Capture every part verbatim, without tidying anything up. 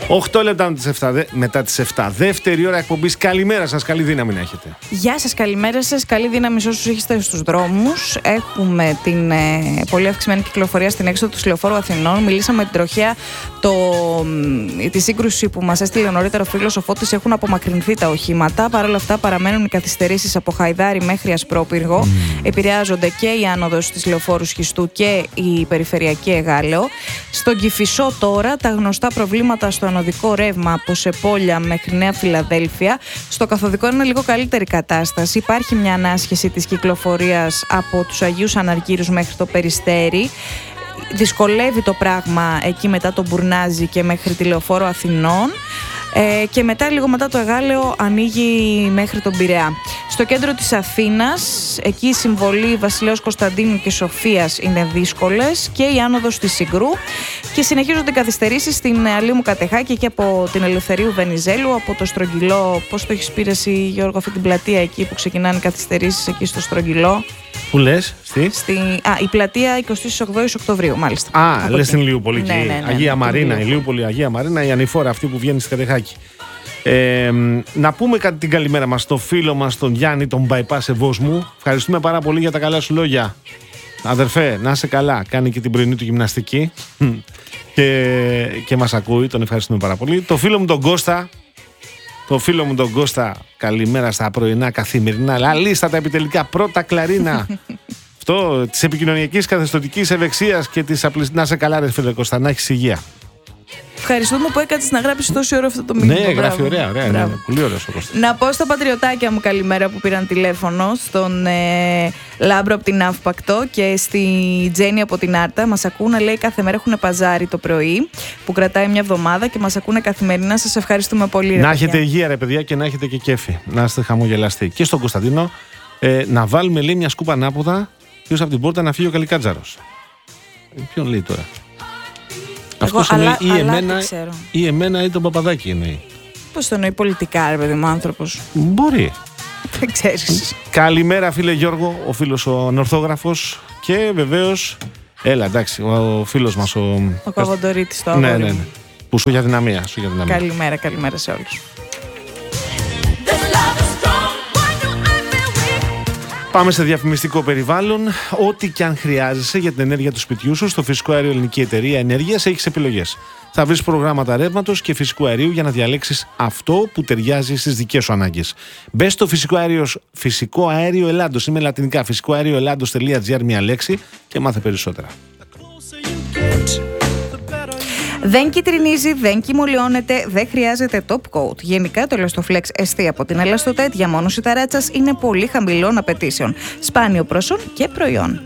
οκτώ λεπτά μετά τις επτά. Δεύτερη ώρα εκπομπής. Καλημέρα σας, καλή δύναμη να έχετε. Γεια σας, καλημέρα σας. Καλή δύναμη σε όσους έχετε στους δρόμους. Έχουμε την ε, πολύ αυξημένη κυκλοφορία στην έξοδο του Λεωφόρου Αθηνών. Μιλήσαμε με την τροχέα το, τη σύγκρουση που μας έστειλε νωρίτερα ο φίλος ο Φώτης. Έχουν απομακρυνθεί τα οχήματα. Παρ' όλα αυτά παραμένουν οι καθυστερήσεις από Χαϊδάρη μέχρι Ασπρόπυργο. Mm. Επηρεάζονται και η άνοδος της Λεωφόρου Σχιστού και η περιφερειακή Εγάλεο. Στον Κηφισό τώρα τα γνωστά προβλήματα στο ανωδικό ρεύμα από Σεπόλια μέχρι Νέα Φιλαδέλφια. Στο καθοδικό είναι λίγο καλύτερη κατάσταση. Υπάρχει μια ανάσχεση της κυκλοφορίας από τους Αγίους Αναργύρους μέχρι το Περιστέρι. Δυσκολεύει το πράγμα εκεί μετά τον Μπουρνάζι και μέχρι τη Λεωφόρο Αθηνών. Ε, και μετά, λίγο μετά το Εγάλεο, ανοίγει μέχρι τον Πειραιά. Στο κέντρο της Αθήνας, εκεί η συμβολή Βασιλέως Κωνσταντίνου και Σοφίας είναι δύσκολες και η άνοδος της Συγκρού. Και συνεχίζονται καθυστερήσεις στην Αλήμου Κατεχάκη και από την Ελευθερίου Βενιζέλου, από το Στρογγυλό. Πώς το έχεις πει εσύ, Γιώργο, αυτή την πλατεία εκεί που ξεκινάνε οι καθυστερήσεις εκεί στο Στρογγυλό? Πού λες, στη? στη... Α, η πλατεία εικοστή ογδόη Οκτωβρίου, μάλιστα. Α, λες την Λιούπολη, ναι, ναι, ναι, Αγία ναι, Μαρίνα, ναι. η Λιούπολη, Αγία Μαρίνα, η ανηφόρα αυτή που βγαίνει στη Κατεχάκη. Ε, να πούμε κάτι την καλημέρα μας στο φίλο μας τον Γιάννη, τον bypass Ευώς μου. Ευχαριστούμε πάρα πολύ για τα καλά σου λόγια. Αδερφέ, να είσαι καλά. Κάνει και την πρωινή του γυμναστική και, και μας ακούει, τον ευχαριστούμε πάρα πολύ. Το φίλο μου τον Κώστα, το φίλο μου τον Κώστα, καλημέρα στα πρωινά καθημερινά. Λαλίστα τα επιτελικά, πρώτα κλαρίνα. Αυτό της επικοινωνιακής καθεστωτικής ευεξίας και της απλής. Να είσαι καλά, ρε φίλε Κώστα, να έχεις υγεία. Ευχαριστούμε που έκατες να γράψεις τόση ώρα αυτό το μήνυμα. Ναι, γράφει ωραία, ωραία, ναι, ναι, πολύ ωραίος ο Κώστας. Να πω στα πατριωτάκια μου καλημέρα που πήραν τηλέφωνο, στον ε, Λάμπρο από την Αύπακτο και στη Τζέννη από την Άρτα. Μας ακούνε, λέει, κάθε μέρα έχουν παζάρι το πρωί που κρατάει μια εβδομάδα και μας ακούνε καθημερινά. Σας ευχαριστούμε πολύ. Να έχετε υγεία, ρε παιδιά, και να έχετε και κέφι. Να είστε χαμογελαστοί. Και στον Κωνσταντίνο, ε, να βάλουμε, λέει, μια σκούπα ανάποδα πίσω από την πόρτα να φύγει ο Καλικάτζαρος. Ε, ποιον λέει τώρα? Αυτός εννοεί ή εμένα, ή εμένα ή τον Παπαδάκη εννοεί. Πώς το εννοεί πολιτικά, ρε παιδί μου, άνθρωπος? Μπορεί. Δεν ξέρεις. Καλημέρα, φίλε Γιώργο, ο φίλος ο ανορθόγραφος. Και βεβαίως, έλα, εντάξει, ο φίλος μας ο... Ο Καβοντορίτης το ναι, αγόρι. ναι, ναι. Που σου για δυναμία, σου για δυναμία. Καλημέρα, καλημέρα σε όλους. Πάμε σε διαφημιστικό περιβάλλον. Ό,τι και αν χρειάζεσαι για την ενέργεια του σπιτιού σου, στο Φυσικό Αέριο Ελληνική Εταιρεία Ενέργειας έχεις επιλογές. Θα βρεις προγράμματα ρεύματος και φυσικού αερίου για να διαλέξεις αυτό που ταιριάζει στις δικές σου ανάγκες. Μπες στο Φυσικό Αέριο, Φυσικό Αέριο Ελλάδος, είμαι λατινικά, φυσικό αέριο ελλάδος τελεία τζι άρ, μια λέξη, και μάθε περισσότερα. Δεν κυτρινίζει, δεν κυμολιώνεται, δεν χρειάζεται top coat. Γενικά το Elastoflex εστί από την Elastotet για μόνωση ταράτσας είναι πολύ χαμηλών απαιτήσεων. Σπάνιο πρόσον και προϊόν.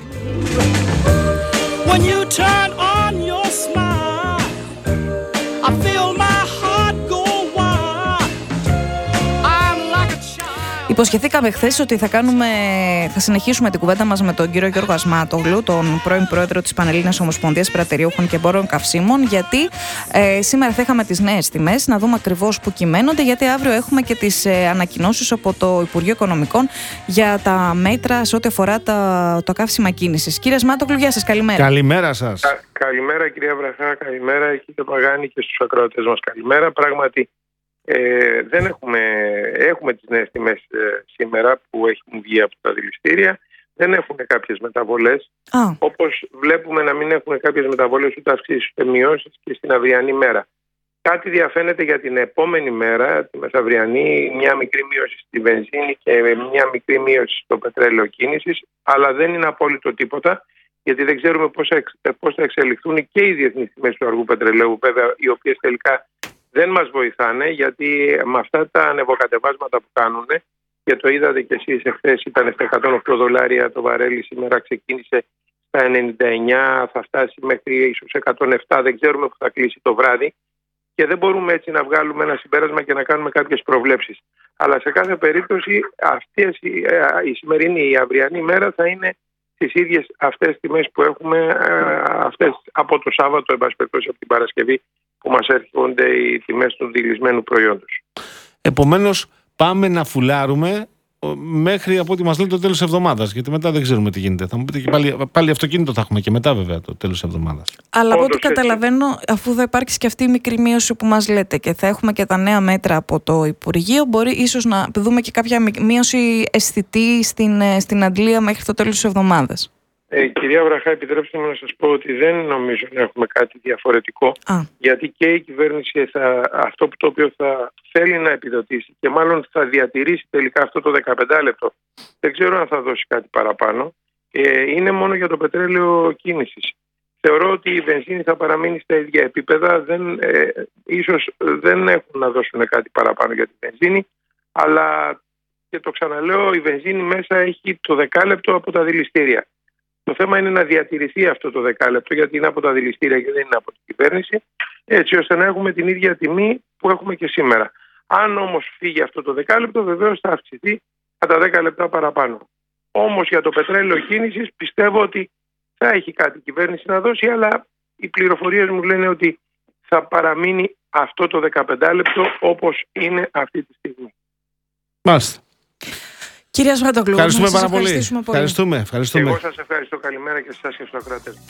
When you turn on your smile, I feel my heart go wild. I'm like a child. Υποσχεθήκαμε χθες ότι θα, κάνουμε, θα συνεχίσουμε την κουβέντα μας με τον κύριο Γιώργο Ασμάτογλου, τον πρώην πρόεδρο της Πανελλήνιας Ομοσπονδίας Πρατεριούχων και Εμπόρων Καυσίμων, γιατί ε, σήμερα θα είχαμε τις νέες τιμές, να δούμε ακριβώς που κυμαίνονται, γιατί αύριο έχουμε και τις ε, ανακοινώσεις από το Υπουργείο Οικονομικών για τα μέτρα σε ό,τι αφορά τα, το καύσιμα κίνησης. Κύριε Ασμάτογλου, γεια σας, καλημέρα. Καλημέρα σας. Κα, καλημέρα κυρία Βραχά, καλημέρα κύριε Παγάνη και στους ακροατές μας καλημέρα. Πράγματι, Ε, δεν έχουμε, έχουμε τις νέες τιμές ε, σήμερα που έχουν βγει από τα δηληστήρια. Δεν έχουν κάποιες μεταβολές. Oh. Όπως βλέπουμε να μην έχουν κάποιες μεταβολές ούτε αυξήσεις ούτε μειώσεις και στην αυριανή μέρα. Κάτι διαφαίνεται για την επόμενη μέρα, τη μεθαυριανή, μια μικρή μείωση στη βενζίνη και μια μικρή μείωση στο πετρέλαιο κίνησης, αλλά δεν είναι απόλυτο τίποτα, γιατί δεν ξέρουμε πώς, πώς θα εξελιχθούν και οι διεθνείς τιμές του αργού πετρελαίου, βέβαια, οι οποίες τελικά δεν μας βοηθάνε, γιατί με αυτά τα ανεβοκατεβάσματα που κάνουν, και το είδατε κι εσείς εχθές, ήταν εκατόν οκτώ δολάρια το βαρέλι, σήμερα ξεκίνησε στα ενενήντα εννιά, θα φτάσει μέχρι ίσως εκατόν επτά, δεν ξέρουμε που θα κλείσει το βράδυ και δεν μπορούμε έτσι να βγάλουμε ένα συμπέρασμα και να κάνουμε κάποιες προβλέψεις. Αλλά σε κάθε περίπτωση αυτές, η σημερινή, η αυριανή μέρα θα είναι τις ίδιες αυτές τιμές που έχουμε αυτές από το Σάββατο, εν πάση περιπτώσει από την Παρασκευή, που μας έρχονται οι τιμές του δηλισμένου προϊόντος. Επομένως, πάμε να φουλάρουμε μέχρι από ό,τι μας λέει το τέλος της εβδομάδας. Γιατί μετά δεν ξέρουμε τι γίνεται. Θα μου πείτε και πάλι, πάλι αυτοκίνητο θα έχουμε και μετά, βέβαια, το τέλος της εβδομάδας. Αλλά από ό,τι Όντως, καταλαβαίνω, αφού θα υπάρξει και αυτή η μικρή μείωση που μας λέτε και θα έχουμε και τα νέα μέτρα από το Υπουργείο, μπορεί ίσως να δούμε και κάποια μείωση αισθητή στην, στην αντλία μέχρι το τέλος της εβδομάδας. Ε, κυρία Βραχά, επιτρέψτε μου να σας πω ότι δεν νομίζω να έχουμε κάτι διαφορετικό. Α. Γιατί και η κυβέρνηση θα, αυτό που το οποίο θα θέλει να επιδοτήσει και μάλλον θα διατηρήσει τελικά αυτό το δεκαπέντε λεπτό. Δεν ξέρω αν θα δώσει κάτι παραπάνω. Ε, είναι μόνο για το πετρέλαιο κίνησης. Θεωρώ ότι η βενζίνη θα παραμείνει στα ίδια επίπεδα. Δεν, ε, ίσως δεν έχουν να δώσουν κάτι παραπάνω για τη βενζίνη. Αλλά και το ξαναλέω, η βενζίνη μέσα έχει το δεκάλεπτο από τα δηληστήρια. Το θέμα είναι να διατηρηθεί αυτό το δεκάλεπτο, γιατί είναι από τα δηληστήρια και δεν είναι από την κυβέρνηση, έτσι ώστε να έχουμε την ίδια τιμή που έχουμε και σήμερα. Αν όμως φύγει αυτό το δεκάλεπτο, βεβαίως θα αυξηθεί κατά δέκα λεπτά παραπάνω. Όμως για το πετρέλαιο κίνησης πιστεύω ότι θα έχει κάτι η κυβέρνηση να δώσει, αλλά οι πληροφορίες μου λένε ότι θα παραμείνει αυτό το δεκαπέντε λεπτό όπως είναι αυτή τη στιγμή. Μάλιστα. Κυρία Σβατογλου, ευχαριστούμε πάρα πολύ. πολύ. Ευχαριστούμε, ευχαριστούμε. Εγώ σας ευχαριστώ. Καλημέρα και σας και στους ακροατές.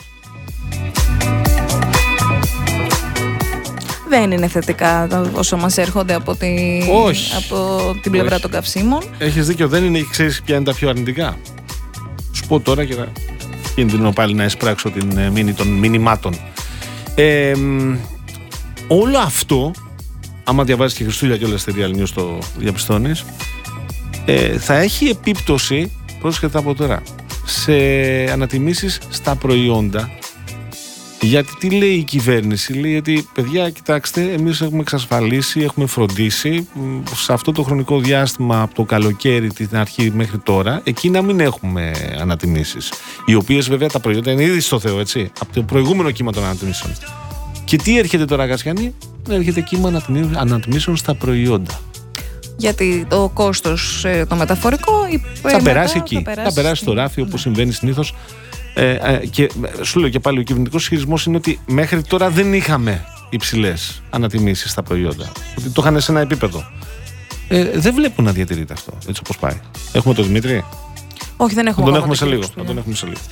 Δεν είναι θετικά όσα μας έρχονται από, τη... από την πλευρά Όχι. των καυσίμων. Έχεις δίκιο, δεν είναι, ξέρεις ποια είναι τα πιο αρνητικά. Σου πω τώρα και θα κινδυνώ πάλι να εισπράξω την ε, μήνυ των μηνυμάτων. Ε, όλο αυτό, άμα διαβάζεις και Χριστούλια και όλα στη Real News το διαπιστώνεις, ε, θα έχει επίπτωση, πρόσχετα από τώρα, σε ανατιμήσεις στα προϊόντα. Γιατί τι λέει η κυβέρνηση? Λέει ότι, παιδιά, κοιτάξτε, εμείς έχουμε εξασφαλίσει, έχουμε φροντίσει σε αυτό το χρονικό διάστημα από το καλοκαίρι την αρχή μέχρι τώρα, εκεί να μην έχουμε ανατιμήσεις. Οι οποίες βέβαια τα προϊόντα είναι ήδη στο Θεό, έτσι, από το προηγούμενο κύμα των ανατιμήσεων. Και τι έρχεται τώρα, Κασιανή? Έρχεται κύμα ανατιμήσεων στα προϊόντα. Γιατί το κόστος το μεταφορικό θα μετά, περάσει εκεί. Θα περάσει, θα περάσει στο ράφι, όπως συμβαίνει συνήθως. Ε, ε, και σου λέω και πάλι, ο κυβερνητικός ισχυρισμός είναι ότι μέχρι τώρα δεν είχαμε υψηλές ανατιμήσεις στα προϊόντα. Ότι το είχαν σε ένα επίπεδο. Ε, δεν βλέπουν να διατηρείται αυτό, έτσι όπως πάει. Έχουμε τον Δημήτρη? Όχι, δεν έχουμε. Θα τον έχουμε σε λίγο. Θα τον έχουμε σε λίγο.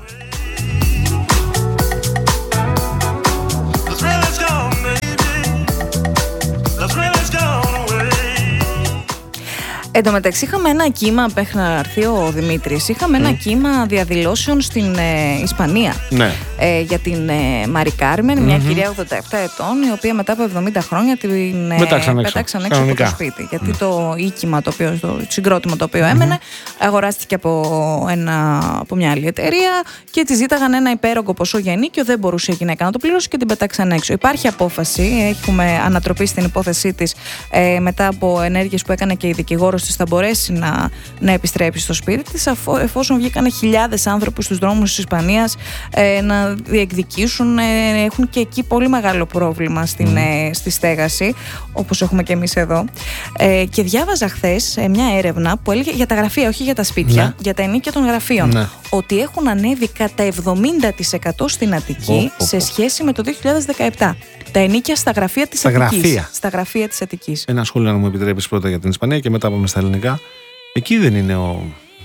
Εν τω μεταξύ, είχαμε ένα κύμα, μέχρι να έρθει ο Δημήτρης, είχαμε mm. ένα κύμα διαδηλώσεων στην ε, Ισπανία. Ναι. Ε, για την ε, Μαρι Κάρμεν, mm-hmm. μια κυρία ογδόντα επτά ετών, η οποία μετά από εβδομήντα χρόνια την ε, πέταξαν έξω, πέταξαν έξω από το σπίτι. Γιατί mm. το οίκημα, το, οποίο, το συγκρότημα το οποίο mm-hmm. έμενε, αγοράστηκε από, ένα, από μια άλλη εταιρεία και τη ζήταγαν ένα υπέρογκο ποσό για ενίκιο, δεν μπορούσε η γυναίκα να το πληρώσει και την πετάξαν έξω. Υπάρχει απόφαση, έχουμε ανατροπή στην υπόθεσή της ε, μετά από ενέργειες που έκανε και η δικηγόρος της, θα μπορέσει να, να επιστρέψει στο σπίτι της, εφόσον βγήκαν χιλιάδες άνθρωποι στους δρόμους της Ισπανίας ε, να διεκδικήσουν. Ε, έχουν και εκεί πολύ μεγάλο πρόβλημα στην, mm. ε, στη στέγαση, όπως έχουμε και εμείς εδώ. Ε, και διάβαζα χθες ε, μια έρευνα που έλεγε για τα γραφεία, όχι για τα σπίτια, ναι. για τα ενίκια των γραφείων, ναι. ότι έχουν ανέβει κατά εβδομήντα τοις εκατό στην Αττική oh, oh, oh. σε σχέση με το δύο χιλιάδες δεκαεπτά. Τα ενίκια στα γραφεία της Αττικής. Γραφεία. Στα γραφεία της Αττικής. Ένα σχόλιο, να μου επιτρέπεις, πρώτα για την Ισπανία και μετά πάμε στα ελληνικά. Εκεί δεν είναι ο,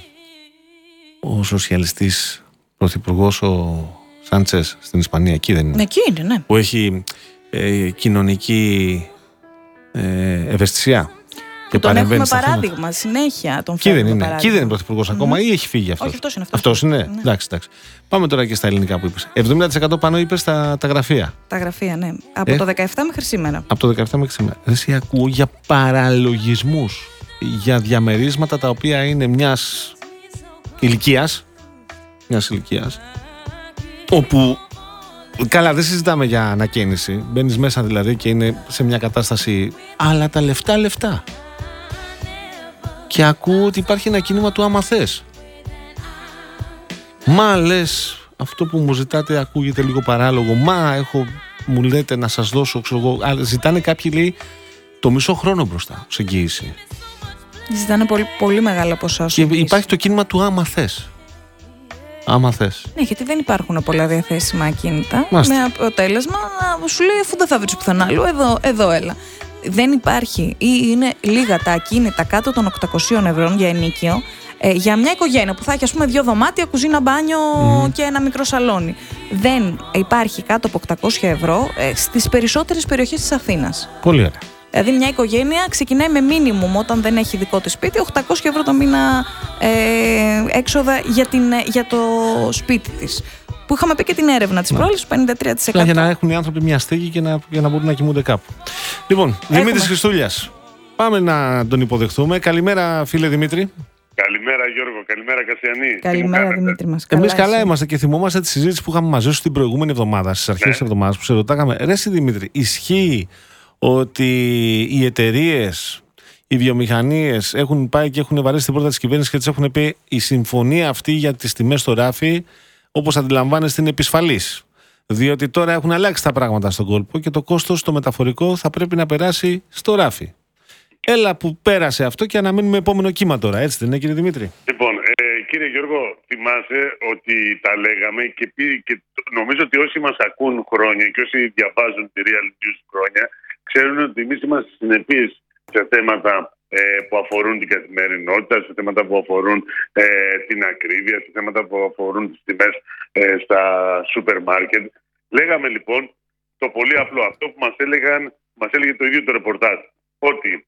ο σοσιαλιστής πρωθυπουργός, ο Σάντσες, στην Ισπανία? Εκεί δεν είναι? Εκεί είναι, ναι. Που έχει ε, κοινωνική ε, ευαισθησία. Που τον έχουμε παράδειγμα θέματα. Συνέχεια. Τον εκεί δεν είναι, εκεί δεν είναι πρωθυπουργός mm-hmm. ακόμα, ή έχει φύγει αυτός? Όχι, αυτός είναι. Αυτός, αυτός είναι. Ναι. Εντάξει, εντάξει. Πάμε τώρα και στα ελληνικά που είπες. εβδομήντα τοις εκατό πάνω είπες τα, τα γραφεία. Τα γραφεία, ναι. Από ε, το δεκαεπτά μέχρι σήμερα. Από το δεκαεπτά μέχρι σήμερα. Εσύ ακούω για παραλογισμούς, για διαμερίσματα τα οποία είναι μιας ηλικίας, μιας ηλικίας, όπου, καλά, δεν συζητάμε για ανακαίνιση. Μπαίνεις μέσα δηλαδή και είναι σε μια κατάσταση, αλλά τα λεφτά λεφτά. Και ακούω ότι υπάρχει ένα κίνημα του άμα θες. Μα λες, αυτό που μου ζητάτε ακούγεται λίγο παράλογο. Μα έχω, μου λέτε να σας δώσω, ξέρω εγώ. Ζητάνε κάποιοι, λέει, το μισό χρόνο μπροστά σε εγγύηση. Ζητάνε πολύ, πολύ μεγάλα ποσά. Και υπάρχει το κίνημα του άμα θες. Άμα θες. Ναι, γιατί δεν υπάρχουν πολλά διαθέσιμα ακίνητα. Μάστε. Με αποτέλεσμα να σου λέει, αφού δεν θα βρεις πουθενά άλλο, εδώ, εδώ έλα. δεν υπάρχει ή είναι λίγα τα ακίνητα κάτω των οκτακοσίων ευρώ για ενοίκιο, ε, για μια οικογένεια που θα έχει, ας πούμε, δύο δωμάτια, κουζίνα, μπάνιο mm. και ένα μικρό σαλόνι. Δεν υπάρχει κάτω από οκτακόσια ευρώ ε, στις περισσότερες περιοχές της Αθήνας. Πολύ ωραία. Δηλαδή, μια οικογένεια ξεκινάει με μίνιμουμ όταν δεν έχει δικό της σπίτι, οκτακόσια ευρώ το μήνα ε, έξοδα για, την, για το σπίτι της. Που είχαμε πει και την έρευνα της πρόληψης, πενήντα τρία τοις εκατό. Για να έχουν οι άνθρωποι μια στέγη και να, για να μπορούν να κοιμούνται κάπου. Λοιπόν, Δημήτρης Χριστούλιας, πάμε να τον υποδεχθούμε. Καλημέρα, φίλε Δημήτρη. Καλημέρα, Γιώργο. Καλημέρα, Κασιανή. Καλημέρα, Δημήτρη μας. Εμείς καλά είμαστε και θυμόμαστε τη συζήτηση που είχαμε μαζί σου την προηγούμενη εβδομάδα, στις αρχές ναι. της εβδομάδας, που σε ρωτάγαμε, ρε εσύ Δημήτρη, ισχύει ότι οι εταιρείες, οι βιομηχανίες έχουν πάει και έχουν βαρέσει την πόρτα της κυβέρνησης και τις έχουν πει η συμφωνία αυτή για τις τιμές στο ράφι, όπως αντιλαμβάνεστε, είναι επισφαλής. Διότι τώρα έχουν αλλάξει τα πράγματα στον κόλπο και το κόστος στο μεταφορικό θα πρέπει να περάσει στο ράφι. Έλα που πέρασε αυτό και αναμένουμε επόμενο κύμα τώρα, έτσι δεν είναι, κύριε Δημήτρη? Λοιπόν, ε, κύριε Γιώργο, θυμάσαι ότι τα λέγαμε και, πει, και νομίζω ότι όσοι μας ακούν χρόνια και όσοι διαβάζουν τη Real News χρόνια, ξέρουν ότι εμείς είμαστε συνεπείς σε θέματα ε, που αφορούν την καθημερινότητα, σε θέματα που αφορούν ε, την ακρίβεια, σε θέματα που αφορούν τις τιμές ε, στα σούπερ μάρκετ. Λέγαμε λοιπόν το πολύ απλό, αυτό που μας έλεγαν, μας έλεγε το ίδιο το ρεπορτάζ, ότι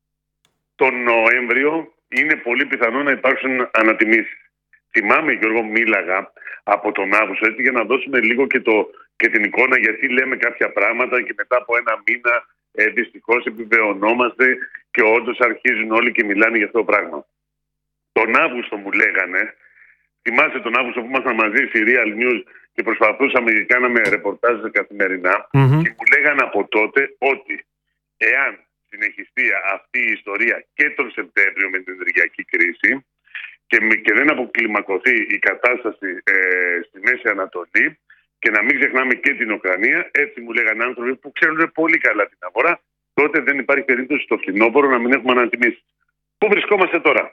τον Νοέμβριο είναι πολύ πιθανό να υπάρξουν ανατιμήσεις. Θυμάμαι, Γιώργο, μίλαγα από τον Αύγουστο, έτσι, για να δώσουμε λίγο και, το, και την εικόνα, γιατί λέμε κάποια πράγματα και μετά από ένα μήνα ε, δυστυχώς επιβεβαιωνόμαστε και όντως αρχίζουν όλοι και μιλάνε για αυτό το πράγμα. Τον Αύγουστο μου λέγανε, θυμάσαι τον Αύγουστο που ήμασταν μαζί στη Real News και προσπαθούσαμε και κάναμε ρεπορτάζ καθημερινά mm-hmm. και μου λέγανε από τότε ότι εάν συνεχιστεί αυτή η ιστορία και τον Σεπτέμβριο με την ενεργειακή κρίση και, και δεν αποκλιμακωθεί η κατάσταση ε, στη Μέση Ανατολή και να μην ξεχνάμε και την Ουκρανία, έτσι μου λέγανε άνθρωποι που ξέρουν πολύ καλά την αγορά, τότε δεν υπάρχει περίπτωση στο φθινόπωρο να μην έχουμε ανατιμήσεις. Πού βρισκόμαστε τώρα?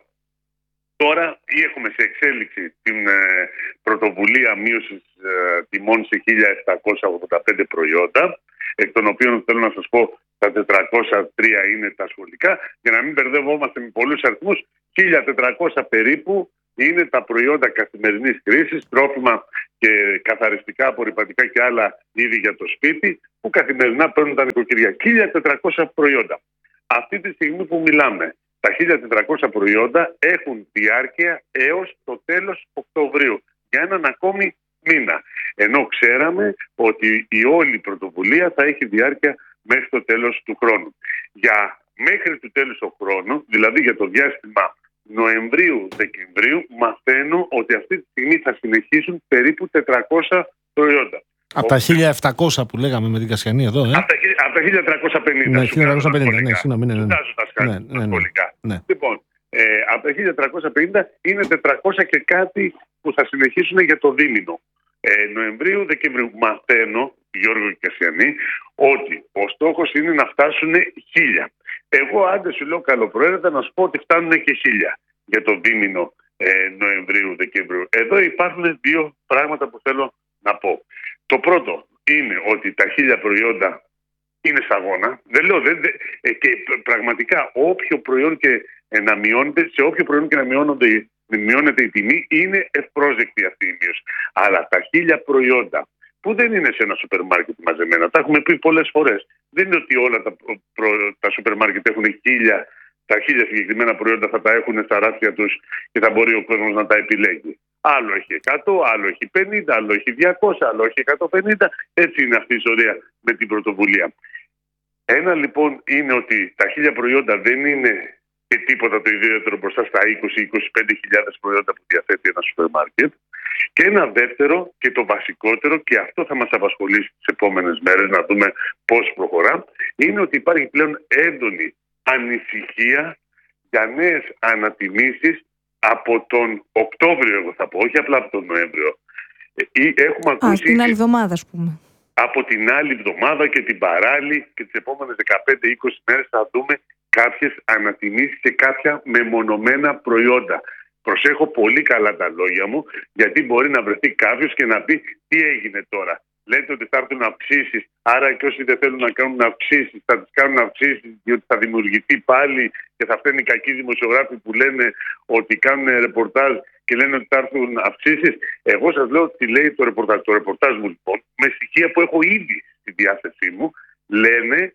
Τώρα ή έχουμε σε εξέλιξη την ε, πρωτοβουλία μείωσης ε, τιμών σε χίλια επτακόσια ογδόντα πέντε προϊόντα, εκ των οποίων θέλω να σας πω τα τετρακόσια τρία είναι τα σχολικά, για να μην μπερδευόμαστε με πολλούς αριθμούς, χίλια τετρακόσια περίπου είναι τα προϊόντα καθημερινής χρήσης, τρόφιμα και καθαριστικά, απορρυπαντικά και άλλα είδη για το σπίτι, που καθημερινά παίρνουν τα νοικοκυριά. χίλια τετρακόσια προϊόντα. Αυτή τη στιγμή που μιλάμε, τα χίλια τετρακόσια προϊόντα έχουν διάρκεια έως το τέλος Οκτωβρίου, για έναν ακόμη μήνα. Ενώ ξέραμε ότι η όλη πρωτοβουλία θα έχει διάρκεια μέχρι το τέλος του χρόνου. Για μέχρι το τέλος του χρόνου, δηλαδή για το διάστημα Νοεμβρίου-Δεκεμβρίου, μαθαίνω ότι αυτή τη στιγμή θα συνεχίσουν περίπου τετρακόσια προϊόντα. Από τα χίλια επτακόσια που λέγαμε με την Κασιανή εδώ, ε? Από τα, από τα χίλια τριακόσια πενήντα. Ναι, χίλια τριακόσια πενήντα, ναι, συγγνώμη, ναι, ναι. Ναι, ναι, ναι, ναι, ναι. Λοιπόν, ε, από τα χίλια τριακόσια πενήντα είναι τετρακόσια και κάτι που θα συνεχίσουν για το δίμηνο. Ε, Νοεμβρίου-Δεκεμβρίου μαθαίνω, Γιώργο και Κασιανή, ότι ο στόχος είναι να φτάσουν χίλια. Εγώ άντε σου λέω καλοπροαίρετα να σου πω ότι φτάνουν και χίλια για το δίμηνο ε, Νοεμβρίου-Δεκεμβρίου. Εδώ υπάρχουν δύο πράγματα που θέλω να πω. Το πρώτο είναι ότι τα χίλια προϊόντα είναι σταγόνα. Δεν λέω, δεν, δεν, ε, και πραγματικά όποιο προϊόν και ε, να μειώνεται, σε όποιο προϊόν και να μειώνονται, μειώνεται η τιμή, είναι ευπρόσδεκτη αυτή η μείωση. Αλλά τα χίλια προϊόντα που δεν είναι σε ένα σούπερ μάρκετ μαζεμένα, τα έχουμε πει πολλές φορές. Δεν είναι ότι όλα τα, προ, τα σούπερ μάρκετ έχουν χίλια, τα χίλια συγκεκριμένα προϊόντα θα τα έχουν στα ράφια τους και θα μπορεί ο κόσμος να τα επιλέγει. Άλλο έχει εκατό, άλλο έχει πενήντα, άλλο έχει διακόσια, άλλο έχει εκατόν πενήντα. Έτσι είναι αυτή η ιστορία με την πρωτοβουλία. Ένα λοιπόν είναι ότι τα χίλια προϊόντα δεν είναι και τίποτα το ιδιαίτερο μπροστά στα είκοσι με είκοσι πέντε χιλιάδες προϊόντα που διαθέτει ένα σούπερ μάρκετ. Και ένα δεύτερο και το βασικότερο, και αυτό θα μας απασχολήσει τις επόμενες μέρες να δούμε πώς προχωρά, είναι ότι υπάρχει πλέον έντονη ανησυχία για νέες ανατιμήσεις από τον Οκτώβριο, εγώ θα πω, όχι απλά από τον Νοέμβριο. Έχουμε ακούσει. Α, την άλλη εβδομάδα, ας πούμε. Από την άλλη εβδομάδα και την παράλληλη και τις επόμενες δεκαπέντε με είκοσι μέρες θα δούμε κάποιες ανατιμήσεις σε κάποια μεμονωμένα προϊόντα. Προσέχω πολύ καλά τα λόγια μου, γιατί μπορεί να βρεθεί κάποιος και να πει τι έγινε τώρα. λέτε ότι θα έρθουν αυξήσεις, άρα και όσοι δεν θέλουν να κάνουν αυξήσεις θα τις κάνουν αυξήσεις, διότι θα δημιουργηθεί πάλι και θα φταίνουν οι κακοί δημοσιογράφοι που λένε ότι κάνουν ρεπορτάζ και λένε ότι θα έρθουν αυξήσεις. Εγώ σας λέω ότι λέει το ρεπορτάζ. Το ρεπορτάζ μου λοιπόν, με στοιχεία που έχω ήδη στη διάθεσή μου, λένε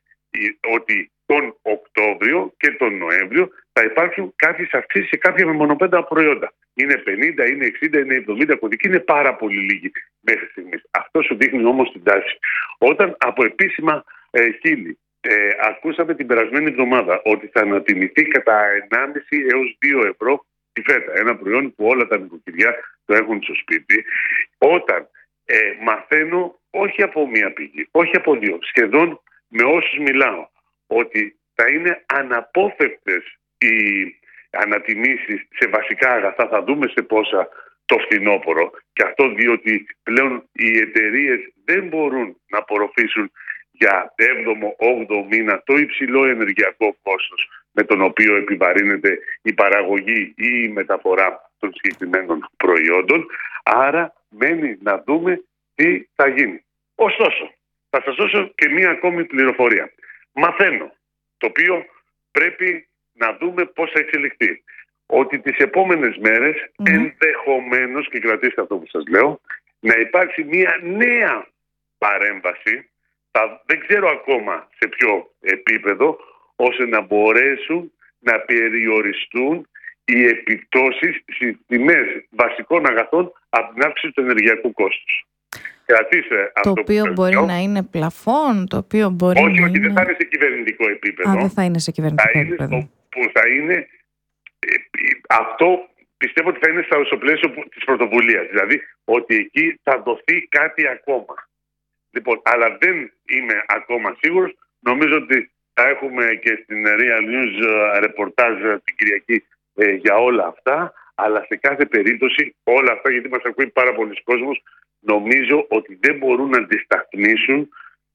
ότι τον Οκτώβριο και τον Νοέμβριο θα υπάρξουν κάποιες αυξήσεις σε κάποια μεμονωμένα προϊόντα. Είναι πενήντα, είναι εξήντα, είναι εβδομήντα κωδικοί, είναι πάρα πολύ λίγοι μέχρι στιγμής. Αυτό σου δείχνει όμως την τάση. Όταν από επίσημα ε, χείλη ε, ακούσαμε την περασμένη εβδομάδα ότι θα ανατιμηθεί κατά ενάμιση έως δύο ευρώ τη φέτα, ένα προϊόν που όλα τα νοικοκυριά το έχουν στο σπίτι, όταν ε, μαθαίνω όχι από μία πηγή, όχι από δύο, σχεδόν με όσους μιλάω, ότι θα είναι αναπόφευκτες οι ανατιμήσεις σε βασικά αγαθά, θα δούμε σε πόσα το φθινόπωρο, και αυτό διότι πλέον οι εταιρείες δεν μπορούν να απορροφήσουν για έβδομο όγδοο μήνα το υψηλό ενεργειακό κόστος με τον οποίο επιβαρύνεται η παραγωγή ή η μεταφορά των συγκεκριμένων προϊόντων. Άρα μένει να δούμε τι θα γίνει. Ωστόσο, θα σας δώσω και μία ακόμη πληροφορία. Μαθαίνω, το οποίο πρέπει να δούμε πώς θα εξελιχθεί, ότι τις επόμενες μέρες mm. ενδεχομένως, και κρατήστε αυτό που σας λέω, να υπάρξει μία νέα παρέμβαση, θα, δεν ξέρω ακόμα σε ποιο επίπεδο, ώστε να μπορέσουν να περιοριστούν οι επιπτώσεις στις τιμές βασικών αγαθών από την αύξηση του ενεργειακού κόστους. Κρατήστε το αυτό οποίο που μπορεί λέω. να είναι πλαφόν, το οποίο μπορεί όχι, να όχι, είναι... δεν θα είναι σε κυβερνητικό επίπεδο. Α, δεν θα είναι σε κυβερνητικό θα επίπεδο. Είναι στο, που θα είναι, ε, αυτό πιστεύω ότι θα είναι στο, στο πλαίσιο της πρωτοβουλίας. Δηλαδή ότι εκεί θα δοθεί κάτι ακόμα. Λοιπόν, αλλά δεν είμαι ακόμα σίγουρος. Νομίζω ότι θα έχουμε και στην Real News ρεπορτάζ την Κυριακή ε, για όλα αυτά. Αλλά σε κάθε περίπτωση όλα αυτά, γιατί μας ακούει πάρα πολλοί κόσμος, νομίζω ότι δεν μπορούν να αντισταθμίσουν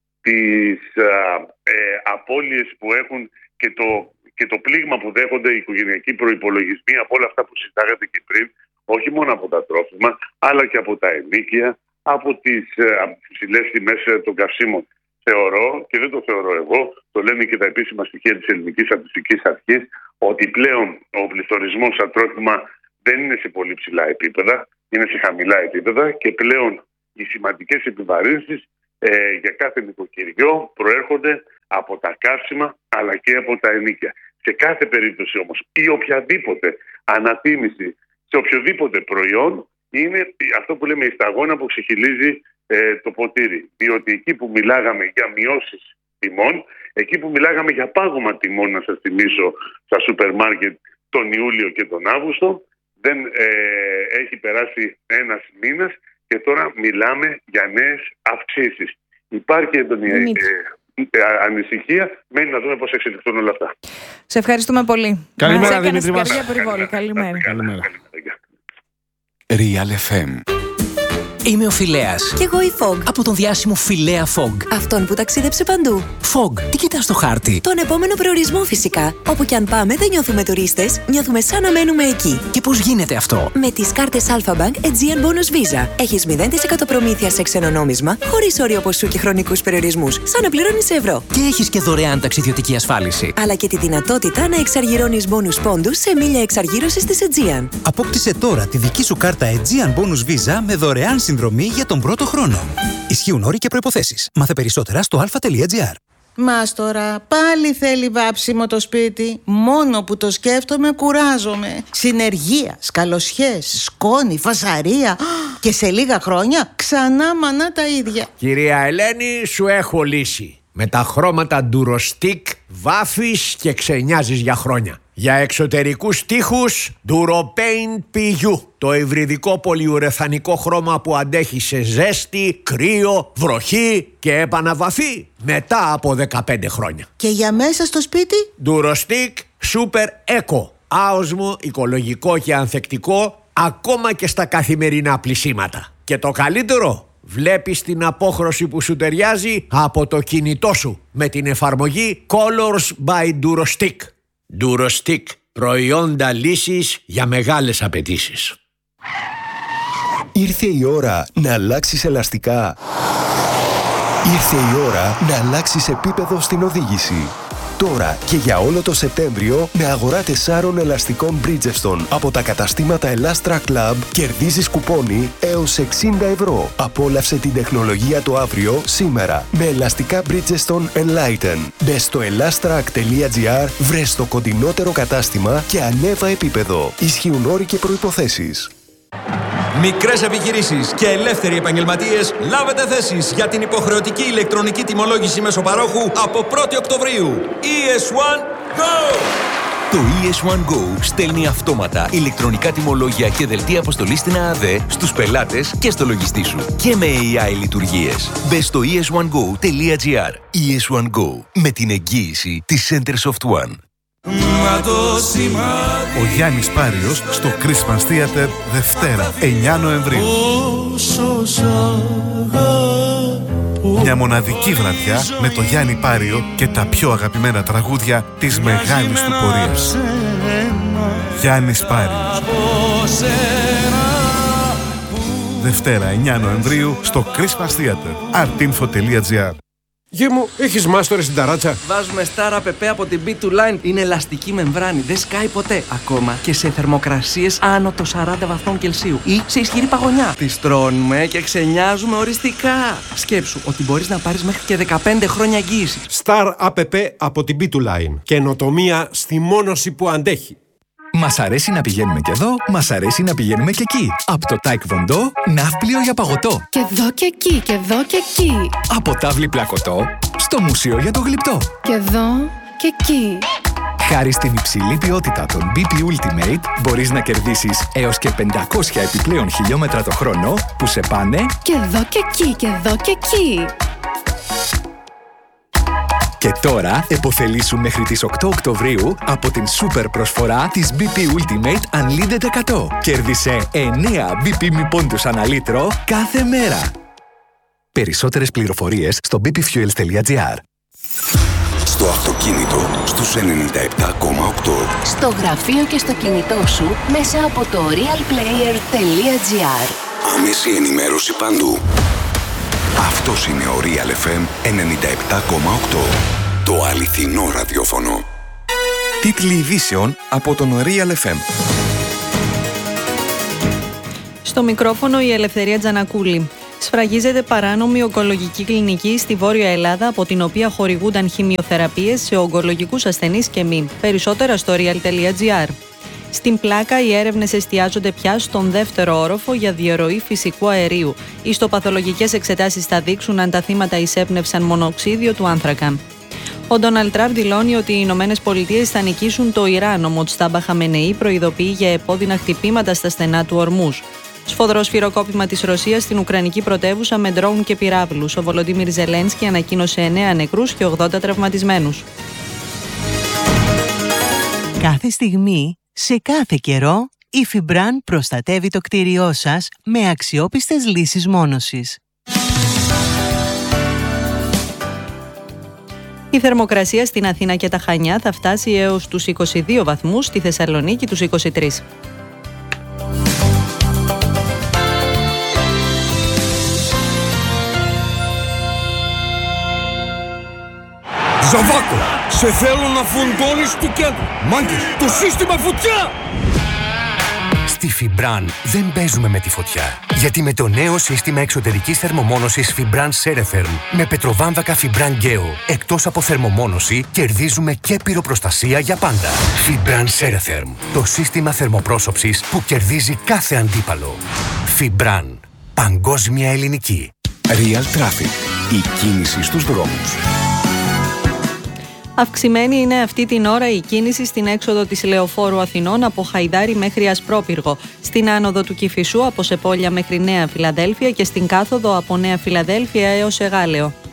τις α, ε, απώλειες που έχουν και το, και το πλήγμα που δέχονται οι οικογενειακοί προϋπολογισμοί από όλα αυτά που συζητάγατε και πριν, όχι μόνο από τα τρόφιμα, αλλά και από τα ενοίκια, από τις, από τις υψηλές τιμές των καυσίμων. Θεωρώ, και δεν το θεωρώ εγώ, το λένε και τα επίσημα στοιχεία της Ελληνικής Στατιστικής Αρχής, ότι πλέον ο πληθωρισμός στα τρόφιμα δεν είναι σε πολύ ψηλά επίπεδα, είναι σε χαμηλά επίπεδα, και πλέον οι σημαντικές επιβαρύνσεις ε, για κάθε νοικοκυριό προέρχονται από τα καύσιμα αλλά και από τα ενοίκια. Σε κάθε περίπτωση όμως η οποιαδήποτε ανατίμηση σε οποιοδήποτε προϊόν είναι αυτό που λέμε η σταγόνα που ξεχυλίζει ε, το ποτήρι. Διότι εκεί που μιλάγαμε για μειώσεις τιμών, εκεί που μιλάγαμε για πάγωμα τιμών, να σας θυμίσω, στα σούπερ μάρκετ τον Ιούλιο και τον Αύγουστο, δεν ε, έχει περάσει ένας μήνας και τώρα μιλάμε για νέες αυξήσεις. Υπάρχει έντονη ε, ε, ανησυχία. Μένει να δούμε πώς εξελιχθούν όλα αυτά. Σε ευχαριστούμε πολύ. Καλημέρα, Δημήτρη μας. Καλημέρα. Καλημέρα. Καλημέρα. Real εφ εμ. Είμαι ο Φιλέας. Κι εγώ η Fog. Από τον διάσημο Φιλέα Fog. Αυτόν που ταξίδεψε παντού. Fog, τι κοιτάς στο χάρτη? Τον επόμενο προορισμό φυσικά. Όπου κι αν πάμε δεν νιώθουμε τουρίστες, νιώθουμε σαν να μένουμε εκεί. Και πώς γίνεται αυτό? Με τις κάρτες Alpha Bank Aegean Bonus Visa. Έχεις μηδέν τοις εκατό προμήθεια σε ξένο νόμισμα, χωρίς όριο ποσού και χρονικούς περιορισμούς, σαν να πληρώνεις ευρώ. Και έχεις και δωρεάν ταξιδιωτική ασφάλιση. Αλλά και τη δυνατότητα να εξαργυρώνεις bonus πόντους σε μίλια εξαργύρωσης της Aegean. Απόκτησε τώρα τη δική σου κάρτα Aegean Bonus Visa με δωρεάν συνδρομή για τον πρώτο χρόνο. Ισχύουν όροι και προϋποθέσεις. Μάθε περισσότερα στο αλφα τελεία τζι άρ. Μας τώρα πάλι θέλει βάψιμο το σπίτι. Μόνο που το σκέφτομαι κουράζομαι. Συνεργεία, σκαλοσιές, σκόνη, φασαρία. Και σε λίγα χρόνια ξανά μανά τα ίδια. Κυρία Ελένη, σου έχω λύση. Με τα χρώματα Durostick βάφεις και ξενιάζεις για χρόνια. Για εξωτερικούς τοίχους Duropaint πι γιου. Το υβριδικό πολυουρεθανικό χρώμα που αντέχει σε ζέστη, κρύο, βροχή και επαναβαφή μετά από δεκαπέντε χρόνια. Και για μέσα στο σπίτι? Durostick Super Eco. Άοσμο, οικολογικό και ανθεκτικό ακόμα και στα καθημερινά πλυσίματα. Και το καλύτερο, βλέπεις την απόχρωση που σου ταιριάζει από το κινητό σου με την εφαρμογή Colors by Durostick. Durostick, προϊόντα λύσης για μεγάλες απαιτήσεις. Ήρθε η ώρα να αλλάξεις ελαστικά. Ήρθε η ώρα να αλλάξεις επίπεδο στην οδήγηση. Τώρα και για όλο το Σεπτέμβριο, με αγορά τεσσάρων ελαστικών Bridgestone από τα καταστήματα Elastra Club, κερδίζεις κουπόνι έως εξήντα ευρώ. Απόλαυσε την τεχνολογία το αύριο, σήμερα, με ελαστικά Bridgestone Enlighten. Μπες στο elastrac τελεία gr, βρες το κοντινότερο κατάστημα και ανέβα επίπεδο. Ισχύουν όροι και προϋποθέσεις. Μικρές επιχειρήσεις και ελεύθεροι επαγγελματίες, λάβετε θέσεις για την υποχρεωτική ηλεκτρονική τιμολόγηση μέσω παρόχου από πρώτη Οκτωβρίου. ι ες One Go! Το ι ες One Go στέλνει αυτόματα ηλεκτρονικά τιμολόγια και δελτία αποστολής στην ΑΑΔΕ στους πελάτες και στο λογιστή σου. Και με έι άι λειτουργίες. Μπες στο ι ες one go τελεία gr. ι ες One Go. Με την εγγύηση της Centersoft One. Ο Γιάννης Πάριος στο Christmas Theater Δευτέρα, εννιά Νοεμβρίου. Μια μοναδική βραδιά με το Γιάννη Πάριο και τα πιο αγαπημένα τραγούδια της μεγάλης του πορείας. Γιάννης Πάριος. Δευτέρα, εννιά Νοεμβρίου στο Christmas Theater. artinfo τελεία gr. Γε μου, έχεις μάστορες στην ταράτσα? Βάζουμε Star έι πι από την μπι του Line. Είναι ελαστική μεμβράνη, δεν σκάει ποτέ. Ακόμα και σε θερμοκρασίες άνω των σαράντα βαθμών Κελσίου ή σε ισχυρή παγωνιά. Τις τρώνουμε και ξενιάζουμε οριστικά. Σκέψου ότι μπορείς να πάρεις μέχρι και δεκαπέντε χρόνια εγγύηση. Star έι πι από την μπι του Line. Καινοτομία στη μόνωση που αντέχει. Μας αρέσει να πηγαίνουμε και εδώ, μας αρέσει να πηγαίνουμε και εκεί. Από το Taekwondo, ναύπλιο για παγωτό. Και εδώ και εκεί, και εδώ και εκεί. Από τάβλη πλακωτό, στο μουσείο για το γλυπτό. Και εδώ και εκεί. Χάρη στην υψηλή ποιότητα των μπι πι Ultimate, μπορείς να κερδίσεις έως και πεντακόσια επιπλέον χιλιόμετρα το χρόνο που σε πάνε και εδώ και εκεί, και εδώ και εκεί. Και τώρα επωφελήσου μέχρι τις οκτώ Οκτωβρίου από την σούπερ προσφορά της μπι πι Ultimate Unlimited εκατό. Κέρδισε εννέα μπι πι μη πόντους ανά λίτρο κάθε μέρα. Περισσότερες πληροφορίες στο μπι πι fuels τελεία gr. Στο αυτοκίνητο στους ενενήντα επτά κόμμα οκτώ. Στο γραφείο και στο κινητό σου μέσα από το realplayer τελεία gr. Άμεση ενημέρωση παντού. Αυτός είναι ο Real εφ εμ ενενήντα επτά κόμμα οκτώ. Το αληθινό ραδιόφωνο. Τίτλοι ειδήσεων από τον Real εφ εμ. Στο μικρόφωνο η Ελευθερία Τζανακούλη. Σφραγίζεται παράνομη ογκολογική κλινική στη Βόρεια Ελλάδα, από την οποία χορηγούνταν χημειοθεραπείες σε ογκολογικούς ασθενείς και μη. Περισσότερα στο real τελεία gr. Στην Πλάκα, οι έρευνες εστιάζονται πια στον δεύτερο όροφο για διαρροή φυσικού αερίου. Οι ιστοπαθολογικές εξετάσεις θα δείξουν αν τα θύματα εισέπνευσαν μονοξίδιο του άνθρακα. Ο Ντόναλντ Τραμπ δηλώνει ότι οι Ηνωμένες Πολιτείες θα νικήσουν το Ιράν. Ο Μοτστάμπα Χαμενεή προειδοποιεί για επώδυνα χτυπήματα στα στενά του Ορμούζ. Σφοδρό σφυροκόπημα της Ρωσίας στην Ουκρανική πρωτεύουσα με ντρόουν και πυράβλους. Ο Βολοντίμιρ Ζελένσκι ανακοίνωσε εννέα νεκρούς και ογδόντα τραυματισμένους. Κάθε στιγμή, σε κάθε καιρό, η Fibran προστατεύει το κτίριό σας με αξιόπιστες λύσεις μόνωσης. Η θερμοκρασία στην Αθήνα και τα Χανιά θα φτάσει έως τους είκοσι δύο βαθμούς, στη Θεσσαλονίκη τους είκοσι τρεις. Ζαβάκο, σε θέλω να φουντώνεις του κέντρου. Μάγκες, το σύστημα φωτιά! Στη Fibran δεν παίζουμε με τη φωτιά. Γιατί με το νέο σύστημα εξωτερικής θερμομόνωσης Fibran Ceretherm με πετροβάμβακα Fibran Geo, εκτός από θερμομόνωση, κερδίζουμε και πυροπροστασία για πάντα. Fibran Ceretherm, το σύστημα θερμοπρόσωψης που κερδίζει κάθε αντίπαλο. Fibran, παγκόσμια ελληνική. Real Traffic, η κίνηση στους δρόμους. Αυξημένη είναι αυτή την ώρα η κίνηση στην έξοδο της Λεωφόρου Αθηνών από Χαϊδάρη μέχρι Ασπρόπυργο, στην άνοδο του Κηφισού από Σεπόλια μέχρι Νέα Φιλαδέλφια και στην κάθοδο από Νέα Φιλαδέλφια έως Εγάλεο.